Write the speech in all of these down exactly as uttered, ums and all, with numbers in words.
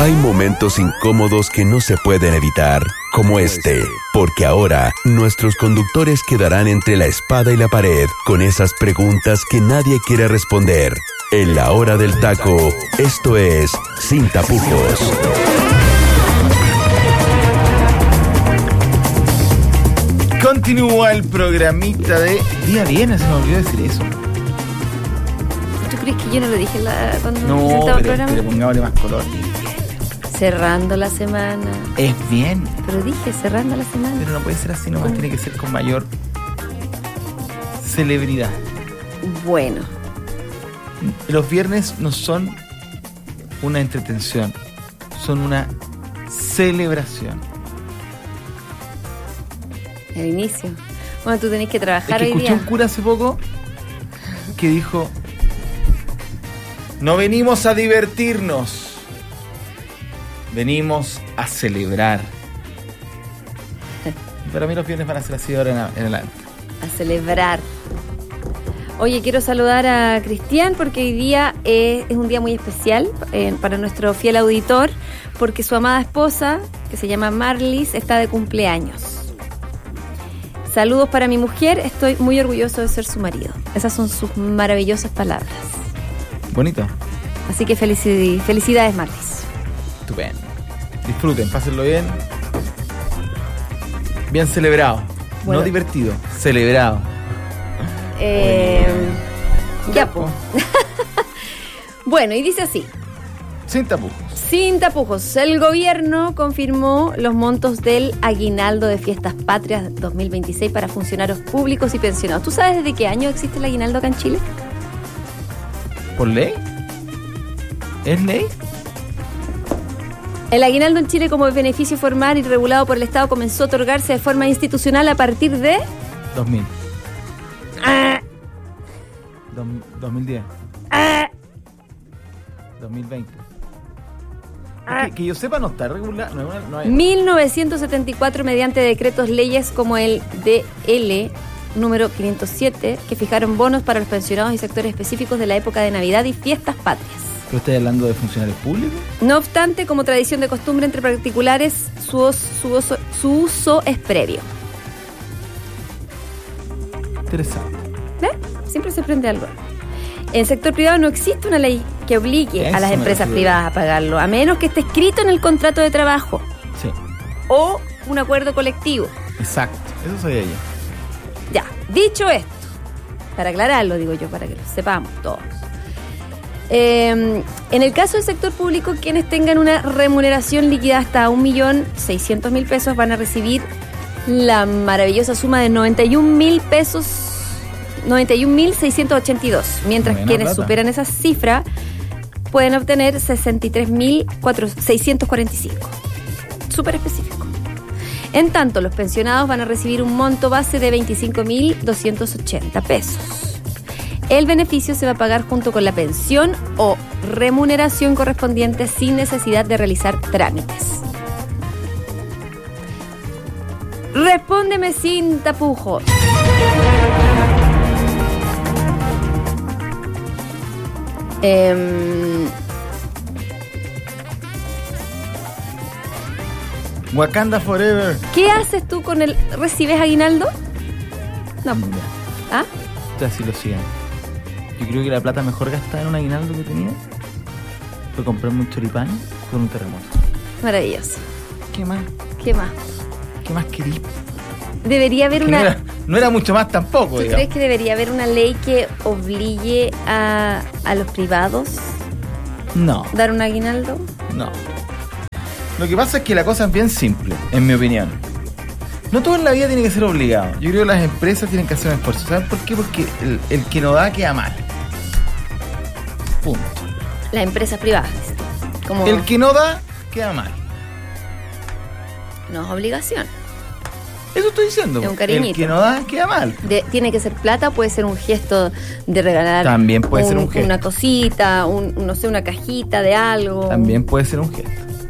Hay momentos incómodos que no se pueden evitar, como este, porque ahora nuestros conductores quedarán entre la espada y la pared con esas preguntas que nadie quiere responder. En la hora del taco, esto es Sin Tapujos. Continúa el programita de día viernes, se me olvidó decir eso. ¿Tú crees que yo no lo dije la, cuando No, presentaba el pero programa? que le pongámosle más color. Cerrando la semana. Es bien, Pero dije, cerrando la semana. pero no puede ser así nomás, ¿Cómo? tiene que ser con mayor celebridad. Bueno, Los viernes no son una entretención, son una celebración. el inicio. Bueno, tú tenés que Es trabajar que hoy escuché día. un cura hace poco que dijo: no venimos a divertirnos, venimos a celebrar. Y para mí los viernes van a ser así de ahora en, en adelante. A celebrar. Oye, quiero saludar a Cristian porque hoy día eh, es un día muy especial eh, para nuestro fiel auditor, porque su amada esposa, que se llama Marlis, está de cumpleaños. Saludos para mi mujer, estoy muy orgulloso de ser su marido. Esas son sus maravillosas palabras. Bonito. Así que felici- felicidades, Marlis. Estupendo. Disfruten, pásenlo bien. Bien celebrado. Bueno. No divertido, celebrado. Eh, ya, po. Bueno, y dice así. Sin tapujos. Sin tapujos, el gobierno confirmó los montos del aguinaldo de Fiestas Patrias dos mil veintiséis para funcionarios públicos y pensionados. ¿Tú sabes desde qué año existe el aguinaldo acá en Chile? ¿Por ley? ¿Es ley? El aguinaldo en Chile como beneficio formal y regulado por el Estado comenzó a otorgarse de forma institucional a partir de... dos mil. Ah, Dos- dos mil diez. ah, dos mil veinte. ah. Que, que yo sepa, no está regular. No, hay una- no hay- mil novecientos setenta y cuatro mediante decretos leyes como el D L número quinientos siete que fijaron bonos para los pensionados y sectores específicos de la época de Navidad y Fiestas Patrias. ¿Pero estás hablando de funcionarios públicos? No obstante, como tradición de costumbre entre particulares, su, os- su, oso- su uso es previo. Interesante. ¿Ves? Siempre se aprende algo. En el sector privado no existe una ley que obligue Eso a las me empresas refiero. privadas a pagarlo, a menos que esté escrito en el contrato de trabajo Sí, o un acuerdo colectivo. exacto. Eso sabía yo. Ya, dicho esto, para aclararlo, digo yo, para que lo sepamos todos. Eh, en el caso del sector público, quienes tengan una remuneración líquida hasta un millón seiscientos mil pesos van a recibir la maravillosa suma de noventa y un mil pesos, noventa y un mil seiscientos ochenta y dos, mientras Buena quienes plata. superan esa cifra pueden obtener sesenta y tres mil seiscientos cuarenta y cinco. Súper específico. En tanto, los pensionados van a recibir un monto base de veinticinco mil doscientos ochenta pesos. El beneficio se va a pagar junto con la pensión o remuneración correspondiente sin necesidad de realizar trámites. Respóndeme sin tapujos. Em, Wakanda Forever. ¿Qué haces tú con el... ¿Recibes aguinaldo? No. Mira, ¿Ah? ustedes así lo siguen. Yo creo que la plata mejor gastada en un aguinaldo que tenía fue comprarme un choripán con un terremoto. Maravilloso. ¿Qué más? ¿Qué más? ¿Qué más querí? Debería haber Que una... no, era, no era mucho más tampoco, ¿Tú digamos. crees que debería haber una ley que obligue a, a los privados No, a dar un aguinaldo? no. Lo que pasa es que la cosa es bien simple, en mi opinión. No todo en la vida tiene que ser obligado. Yo creo que las empresas tienen que hacer un esfuerzo. ¿Saben por qué? Porque el, el que no da queda mal. Punto. Las empresas privadas. Como El que no da queda mal. no es obligación. Eso estoy diciendo. Es un cariñito. El que no da queda mal. De- tiene que ser plata, puede ser un gesto de regalar. También puede ser un gesto. Una cosita, un, no sé, una cajita de algo. También puede ser un gesto.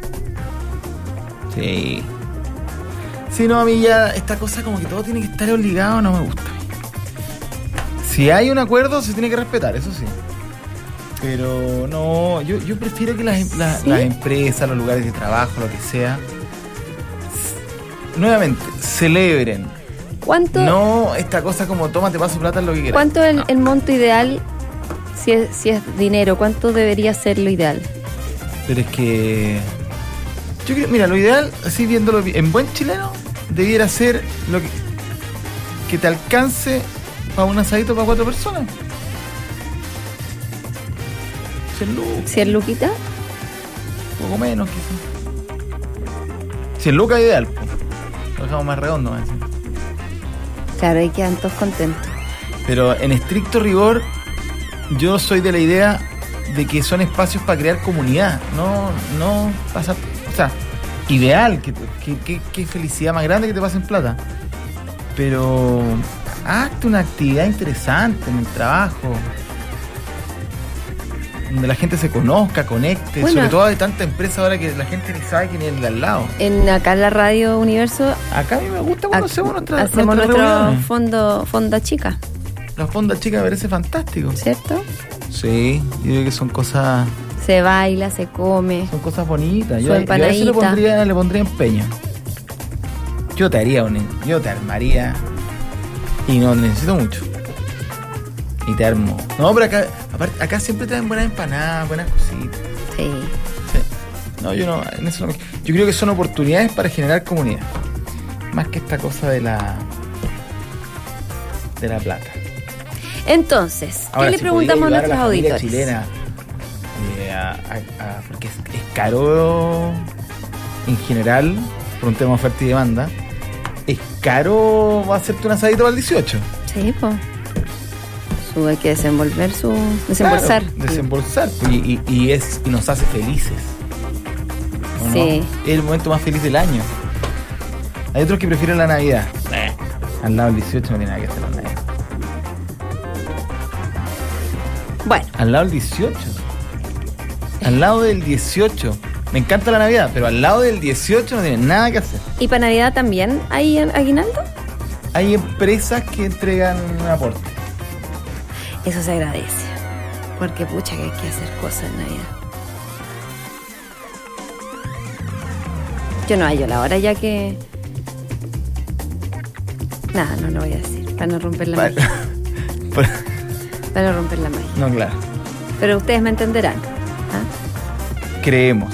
Sí. Si no, a mí ya esta cosa como que todo tiene que estar obligado no me gusta. Si hay un acuerdo, se tiene que respetar, eso sí. Pero no, yo, yo prefiero que las, las, ¿Sí? las empresas, los lugares de trabajo, lo que sea, nuevamente, celebren. ¿Cuánto, No esta cosa como toma, te paso plata, es lo que quieras. ¿cuánto el, No. el monto ideal, si es, si es dinero, cuánto debería ser lo ideal? Pero es que... Yo creo, mira, lo ideal, así viéndolo bi- en buen chileno, debiera ser lo que, que te alcance para un asadito para cuatro personas. cien lucas, ¿cien luquitas? un poco menos quizás. cien lucas ideal, pues. Lo dejamos más redondo, ¿no? Claro, ahí quedan todos contentos. Pero en estricto rigor, yo soy de la idea de que son espacios para crear comunidad, no, no pasar, o sea, ideal, que, que, que, que felicidad más grande que te pasen plata. Pero hazte una actividad interesante en el trabajo, donde la gente se conozca, conecte, Bueno. sobre todo hay tanta empresa ahora que la gente ni sabe quién es el de al lado. En acá en la radio Universo Acá a mí me gusta cuando ac- hacemos nuestras hacemos nuestras nuestro reuniones. fondo, fonda chica, La fonda chica me parece fantástico. ¿cierto? Sí, yo creo que son cosas... Se baila, se come. Son cosas bonitas. Su Yo, yo a eso le empanadita. pondría, le pondría empeño. Yo te haría un, yo te armaría y no necesito mucho. Y te armo. No, pero acá, aparte, acá siempre traen buenas empanadas, buenas cositas. Sí. Sí. No, yo no, en eso no me- yo creo que son oportunidades para generar comunidad. Más que esta cosa de la de la plata. Entonces, ¿qué Ahora, le si preguntamos a podía ayudar nuestros la familia auditores? chilena, eh, a- a- a- porque es, es caro en general, por un tema de oferta y demanda, es caro hacerte un asadito para el dieciocho. Sí, pues. Su, hay que desenvolver su. Desembolsar. Claro, desembolsar. pues, Y, y, y es, y nos hace felices. ¿O no? Sí. Es el momento más feliz del año. Hay otros que prefieren la Navidad. Eh, Al lado del dieciocho no tiene nada que hacer la Navidad. Bueno, Al lado del dieciocho. Al lado del dieciocho. Me encanta la Navidad, pero al lado del dieciocho no tiene nada que hacer. ¿y para Navidad también hay aguinaldo? Hay empresas que entregan un aporte. Eso se agradece. Porque pucha que hay que hacer cosas en Navidad. Yo no hallo la hora ya que. Nada, no lo voy a decir. Para no romper la magia. Para- Para no romper la magia. No, claro. Pero ustedes me entenderán. ¿Ah? Creemos.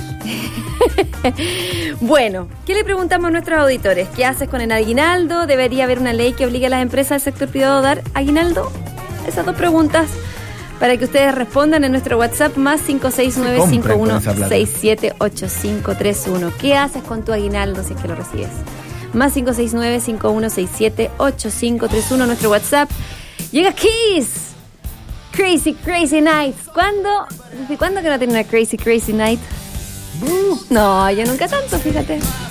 Bueno, ¿qué le preguntamos a nuestros auditores? ¿Qué haces con el aguinaldo? ¿Debería haber una ley que obligue a las empresas del sector privado a dar aguinaldo? Esas dos preguntas para que ustedes respondan en nuestro WhatsApp más cinco seis nueve cinco uno seis siete ocho cinco tres uno. ¿Qué haces con tu aguinaldo si es que lo recibes? Más cinco seis nueve cinco uno seis siete ocho cinco tres uno, nuestro WhatsApp. Llega Kiss. Crazy, Crazy Nights. ¿Cuándo? ¿Desde cuándo que no tiene una Crazy, Crazy Night? No, yo nunca tanto, fíjate.